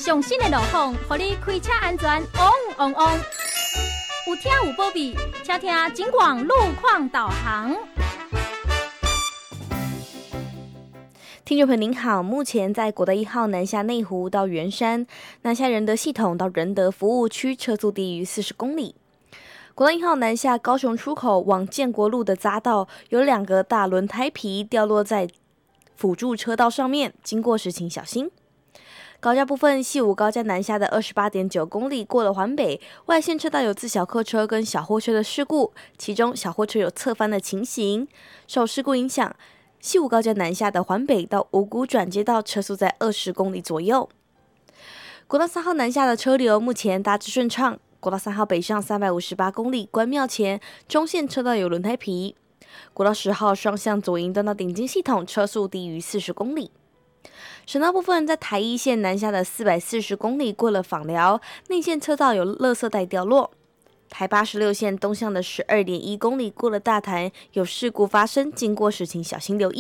上新的路况，让你开车安全旺旺旺。有听有保庇，请听警广路况导航。 听众朋友您好，目前在国道1号南下内湖到圆山，南下仁德系统到仁德服务区车速低于40公里。国道1号南下高雄出口往建国路的匝道，有2个大轮胎皮掉落在辅助车道上面，经过时请小心。高架部分，西武高架南下的28.9公里过了环北，外线车道有自小客车跟小货车的事故，其中小货车有侧翻的情形。受事故影响，西武高架南下的环北到五股转接道车速在20公里左右。国道3号南下的车流目前大致顺畅。国道3号北上358公里，关庙前中线车道有轮胎皮。国道10号双向左营端到顶金系统车速低于40公里。省道部分，在台一线南下的440公里过了枋寮，内线车道有垃圾袋掉落。台86线东向的12.1公里过了大潭，有事故发生，经过时请小心留意。